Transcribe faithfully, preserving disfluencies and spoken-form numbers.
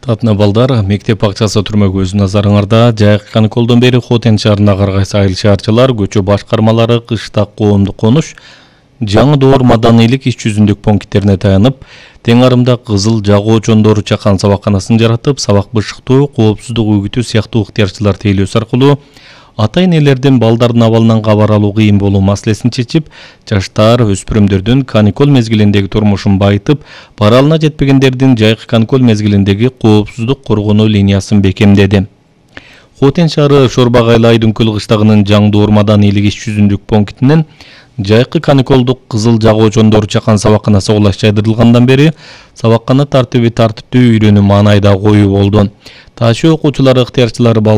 Татына балдар, мектеп акчасы түрмөгү өз назарыңарда. Жайкы каникулдан бери Хотен шаарында каргайсы айыл шаарчылар, көчө башкармалары, кыштак коомдук конуш, жаңы доор маданийлик иш жүзүндүк пункттерине таянып, тең арымда кызыл жагуучондору чакан сабакканасын жаратып, сабак бышыктоо, коопсуздук үгүтүү сыяктуу ыктыярчылар тейлөөсү аркылуу ата-энелердин балдардын абалынан кабар алуу кыйын болуу маселесин чечип, жаштар, өспүрүмдөрдүн каникул мезгилиндеги турмушун байытып, баралына жетпегендердин жайкы каникул мезгилиндеги коопсуздук коргонуу линиясын бекемдеди. Хотен шаары Шорбак айыл Айдынкөл кыштагынын жаңы доор маданийлик иш жүзүндүк пунктинен жайкы каникулдук кызыл жагуучондору чакан сабакканасы кулаш жайдырылгандан бери сабаккана тартиби тартиптүү, үйрөнүү маанайда коюу болду. Ташуу окуучулар, ыктыярчылар